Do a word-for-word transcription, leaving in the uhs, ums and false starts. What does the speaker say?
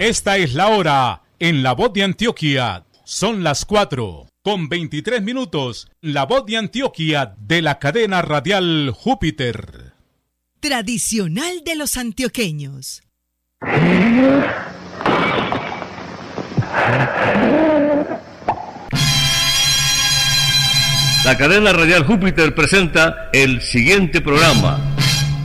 Esta es la hora en La Voz de Antioquia. Son las cuatro con veintitrés minutos. La Voz de Antioquia de la cadena radial Júpiter. Tradicional de los antioqueños. La cadena radial Júpiter presenta el siguiente programa.